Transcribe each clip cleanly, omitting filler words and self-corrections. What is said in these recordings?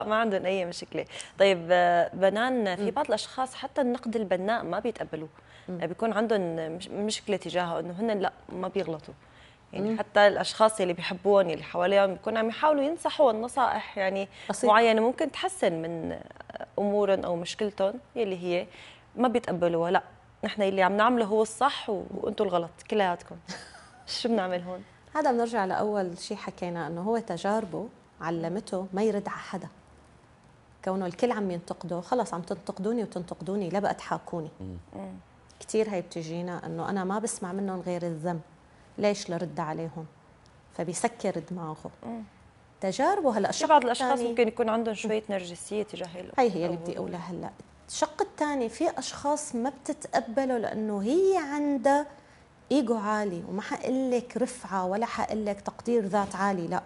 ما عندهم اي مشكله. طيب بنان، في بعض الاشخاص حتى النقد البناء ما بيتقبلوه، بيكون عندهم مشكله تجاهه، انه هن لا ما بيغلطوا. يعني حتى الاشخاص اللي بيحبوهم اللي حواليهم بيكونوا عم يحاولوا ينصحوا النصائح يعني معينه ممكن تحسن من امورهم او مشكلتهم اللي هي ما بيتقبلوها. لا، نحن اللي عم نعمله هو الصح وانتم الغلط كلياتكم. شو بنعمل هون؟ هذا بنرجع لاول شيء حكينا، انه هو تجاربه علمته ما يرد على حدا. كونه الكل عم ينتقده، خلص عم تنتقدوني وتنتقدوني، لا بقى تحاكوني. كثير هي بتجينا انه انا ما بسمع منهم غير الذم، ليش لرد عليهم؟ فبيسكر دماغه. تجاربه هلا في بعض الاشخاص ممكن يكون عندهم شويه نرجسيه تجاه هي اللي بدي اقولها هلا. الشق الثاني، في اشخاص ما بتتقبله لانه هي عندها ايجو عالي، وما حقول لك رفعه ولا حقول لك تقدير ذات عالي، لا،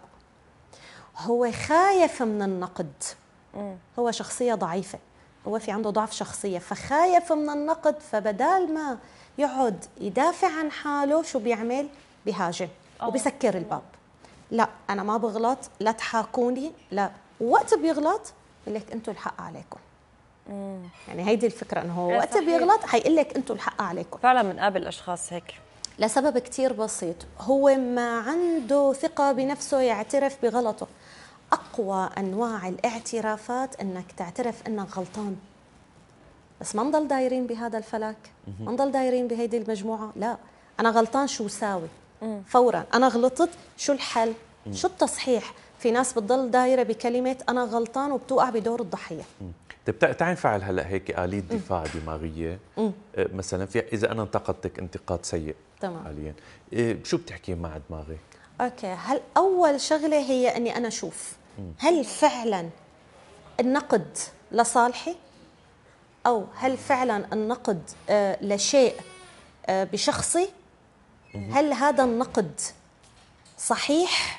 هو خايف من النقد. هو شخصيه ضعيفه، هو في عنده ضعف شخصيه، فخايف من النقد، فبدال ما يقعد يدافع عن حاله شو بيعمل؟ بيهاجم وبيسكر الباب. لا انا ما بغلط، لا تحاكوني، لا. وقت بيغلط بقول لك انتم الحق عليكم. يعني هيدي الفكره، انه هو وقت بيغلط حيقول لك انتم الحق عليكم. فعلا بنقابل اشخاص هيك لسبب كتير بسيط، هو ما عنده ثقه بنفسه يعترف بغلطه. اقوى انواع الاعترافات انك تعترف انك غلطان، بس ما نضل دايرين بهذا الفلك، ما نضل دايرين بهيدي المجموعه. لا، انا غلطان، شو ساوي؟ فورا انا غلطت، شو الحل؟ شو التصحيح؟ في ناس بتضل دايره بكلمه انا غلطان وبتوقع بدور الضحيه. طيب تعال نفعل هلا هيك آلية دفاع دماغيه. مثلا في اذا انا انتقدتك انتقاد سيء تمام حاليا، شو بتحكي مع دماغي؟ اوكي، هل اول شغله هي اني انا اشوف هل فعلا النقد لصالحي، او هل فعلا النقد لشيء بشخصي؟ هل هذا النقد صحيح؟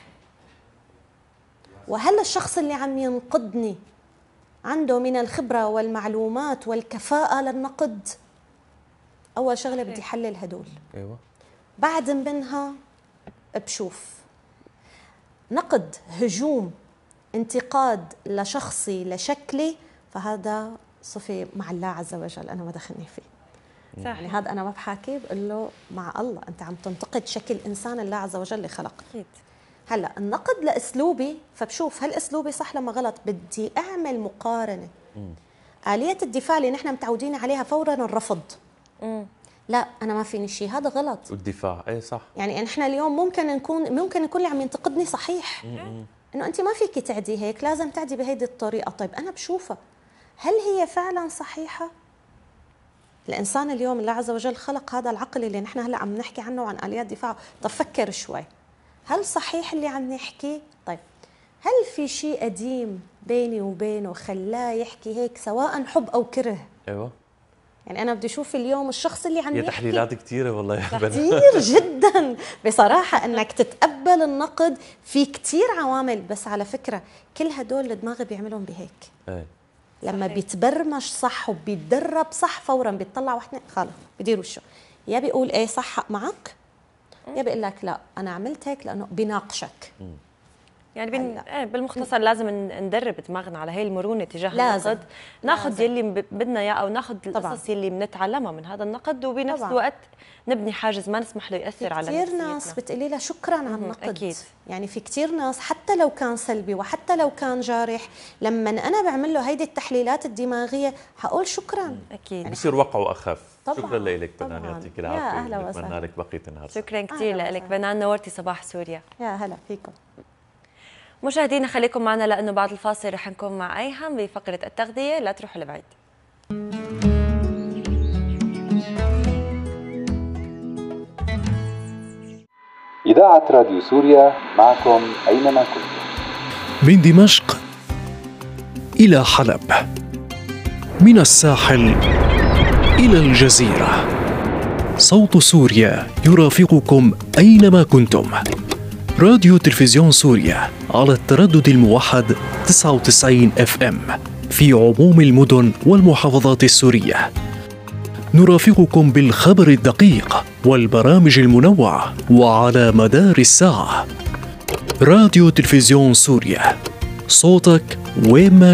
وهل الشخص اللي عم ينقدني عنده من الخبرة والمعلومات والكفاءة للنقد؟ أول شغلة بدي حلل هدول. ايوه. بعد منها بشوف نقد، هجوم، انتقاد لشخصي لشكلي، فهذا صفة مع الله عز وجل، أنا ما دخلني فيه. صح. يعني هذا أنا ما بحاكي، بقول له مع الله، أنت عم تنتقد شكل إنسان الله عز وجل اللي خلق. أكيد. هلا النقد لأسلوبي، فبشوف هل أسلوبي صح لما غلط، بدي أعمل مقارنة. آلية الدفاع اللي نحن متعودين عليها فورا الرفض. لا أنا ما فيني شيء، هذا غلط. والدفاع ايه صح. يعني نحن اليوم ممكن يكون اللي عم ينتقدني صحيح، إنه أنت ما فيك تعدي هيك، لازم تعدي بهيدي الطريقة. طيب أنا بشوفها هل هي فعلا صحيحة؟ الإنسان اليوم الله عز وجل خلق هذا العقل اللي نحن هلا عم نحكي عنه عن آليات دفاع. طب فكر شوي، هل صحيح اللي عم نحكي؟ طيب هل في شيء قديم بيني وبينه خلاه يحكي هيك، سواء حب أو كره؟ ايوه. يعني أنا بدي أشوف اليوم الشخص اللي عم يحكي. تحليلات كثيرة والله يا بنات. كثير جدا بصراحة. أنك تتقبل النقد في كثير عوامل، بس على فكرة كل هدول الدماغ بيعملهم بهيك. ايه. لما بيتبرمج صح وبيتدرب صح، فورا بيطلع واحد خلص بدير وشه، يا بيقول ايه صح حق معك، يا بيقول لك لا انا عملت هيك لانه بيناقشك. يعني بالمختصر لازم ندرب دماغنا على هي المرونه تجاه النقد، ناخذ يلي بدنا اياه، او ناخذ القصص يلي بنتعلمها من هذا النقد، وبنفس الوقت نبني حاجز ما نسمح له ياثر على نفسيتنا. كثير ناس بتقولي لها شكرا على النقد. أكيد. يعني في كثير ناس حتى لو كان سلبي وحتى لو كان جارح، لما انا بعمل له هيدي التحليلات الدماغيه حقول شكرا. اكيد. يعني بصير وقعه اخف. طبعاً. شكرا لك بنان، يعطيك العافيه. يا اهلا وسهلا. بتمنى لك بقيه النهار. شكرا كثير لك بنان، نورتي صباح سوريا. يا هلا فيكم. مشاهدينا خليكم معنا، لانه بعد الفاصل رح نكون مع ايهم بفقره التغذيه، لا تروحوا لبعيد. إذاعة راديو سوريا معكم أينما كنتم. من دمشق إلى حلب، من الساحل إلى الجزيرة، صوت سوريا يرافقكم أينما كنتم. راديو تلفزيون سوريا على التردد الموحد 99 FM في عموم المدن والمحافظات السورية. نرافقكم بالخبر الدقيق والبرامج المنوعة وعلى مدار الساعة. راديو تلفزيون سوريا، صوتك وين ما